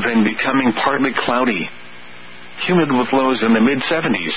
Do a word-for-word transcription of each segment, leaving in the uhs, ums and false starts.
then becoming partly cloudy. Humid with lows in the mid seventies.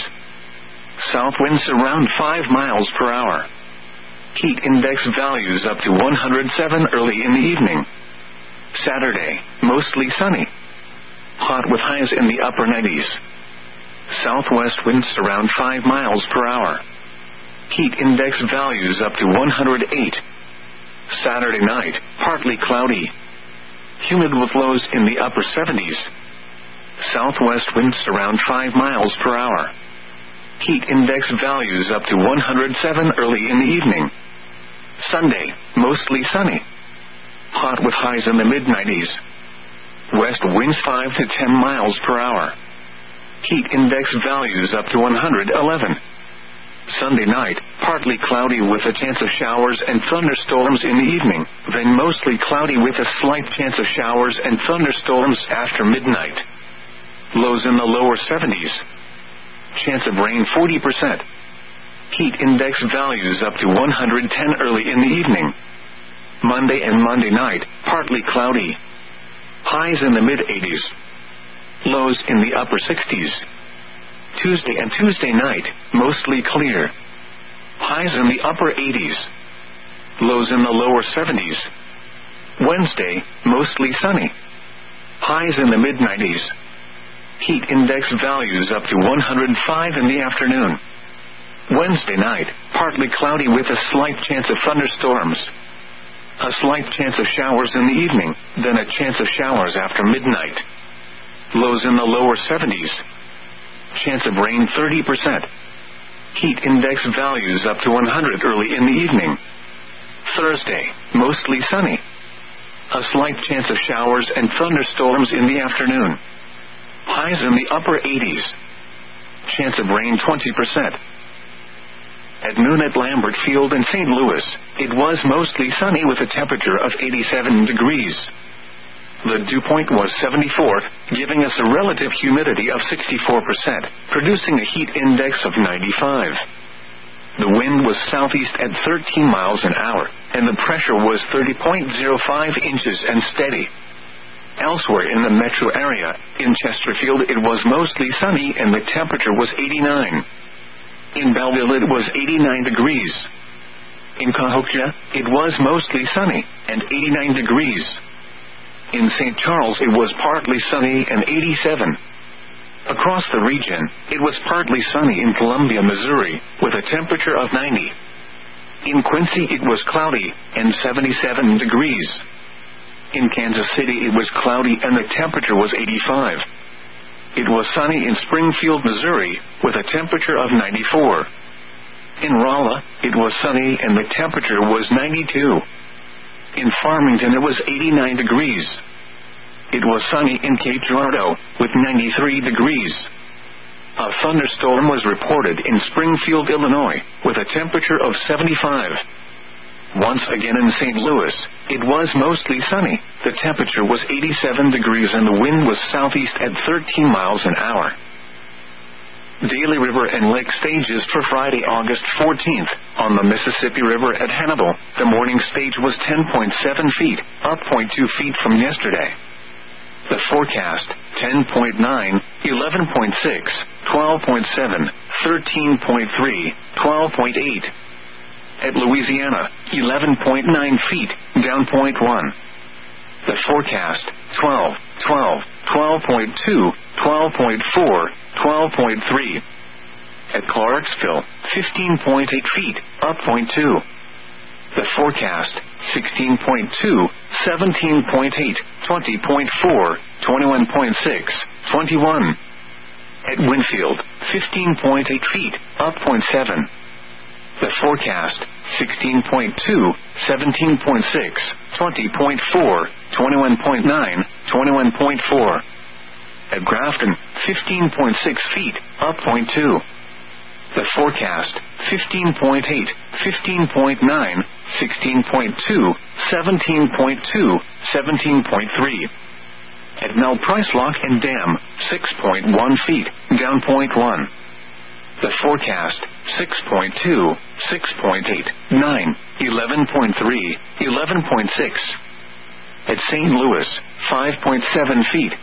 South winds around five miles per hour. Heat index values up to one hundred seven early in the evening. Saturday, mostly sunny. Hot with highs in the upper nineties. Southwest winds around five miles per hour. Heat index values up to one hundred eight. Saturday night, partly cloudy. Humid with lows in the upper seventies. Southwest winds around five miles per hour. Heat index values up to one hundred seven early in the evening. Sunday, mostly sunny. Hot with highs in the mid nineties. West winds five to ten miles per hour. Heat index values up to one hundred eleven. Sunday night, partly cloudy with a chance of showers and thunderstorms in the evening, then mostly cloudy with a slight chance of showers and thunderstorms after midnight. Lows in the lower seventies. Chance of rain forty percent. Heat index values up to one hundred ten early in the evening. Monday and Monday night, partly cloudy. Highs in the mid eighties. Lows in the upper sixties. Tuesday and Tuesday night, mostly clear. Highs in the upper eighties. Lows in the lower seventies. Wednesday, mostly sunny. Highs in the mid nineties. Heat index values up to one hundred five in the afternoon. Wednesday night, partly cloudy with a slight chance of thunderstorms. A slight chance of showers in the evening, then a chance of showers after midnight. Lows in the lower seventies. Chance of rain thirty percent. Heat index values up to one hundred early in the evening. Thursday, mostly sunny. A slight chance of showers and thunderstorms in the afternoon. Highs in the upper eighties. Chance of rain twenty percent. At noon at Lambert Field in Saint Louis, it was mostly sunny with a temperature of eighty-seven degrees. The dew point was seventy-four, giving us a relative humidity of sixty-four percent, producing a heat index of ninety-five. The wind was southeast at thirteen miles an hour, and the pressure was thirty point zero five inches and steady. Elsewhere in the metro area, in Chesterfield it was mostly sunny and the temperature was eighty-nine. In Belleville it was eighty-nine degrees. In Cahokia, it was mostly sunny, and eighty-nine degrees. In Saint Charles it was partly sunny and eighty-seven. Across the region, it was partly sunny in Columbia, Missouri, with a temperature of ninety. In Quincy it was cloudy, and seventy-seven degrees. In Kansas City it was cloudy and the temperature was eighty-five. It was sunny in Springfield, Missouri, with a temperature of ninety-four. In Rolla, it was sunny and the temperature was ninety-two. In Farmington it was eighty-nine degrees. It was sunny in Cape Girardeau, with ninety-three degrees. A thunderstorm was reported in Springfield, Illinois, with a temperature of seventy-five. Once again in Saint Louis, it was mostly sunny. The temperature was eighty-seven degrees and the wind was southeast at thirteen miles an hour. Daly River and Lake stages for Friday, August fourteenth. On the Mississippi River at Hannibal, the morning stage was ten point seven feet, up zero point two feet from yesterday. The forecast, ten point nine, eleven point six, twelve point seven, thirteen point three, twelve point eight. At Louisiana, eleven point nine feet, down zero point one. The forecast, twelve, twelve, twelve point two, twelve point four, twelve point three. At Clarksville, fifteen point eight feet, up zero point two. The forecast, sixteen point two, seventeen point eight, twenty point four, twenty-one point six, twenty-one. At Winfield, fifteen point eight feet, up zero point seven. The forecast, sixteen point two, seventeen point six, twenty point four, twenty-one point nine, twenty-one point four. At Grafton, fifteen point six feet, up zero point two. The forecast, fifteen point eight, fifteen point nine, sixteen point two, seventeen point two, seventeen point three. At Mel Price Lock and Dam, six point one feet, down zero point one. The forecast, six point two, six point eight, nine, eleven point three, eleven point six. At Saint Louis, five point seven feet,